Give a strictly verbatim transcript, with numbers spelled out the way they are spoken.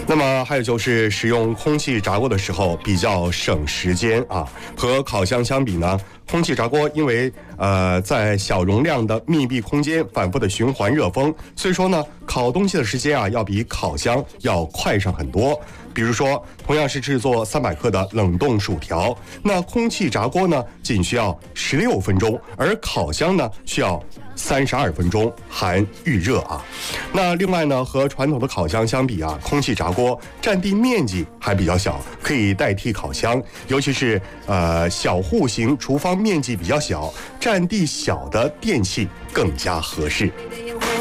那么还有就是使用空气炸锅的时候比较省时间啊，和烤箱相比呢，空气炸锅因为呃在小容量的密闭空间反复的循环热风，所以说呢烤东西的时间啊要比烤箱要快上很多。比如说同样是制作三百克的冷冻薯条，那空气炸锅呢仅需要十六分钟，而烤箱呢需要三十二分钟含预热啊。那另外呢，和传统的烤箱相比啊，空气炸锅占地面积还比较小，可以代替烤箱，尤其是呃小户型厨房面积比较小、占地小的电器更加合适。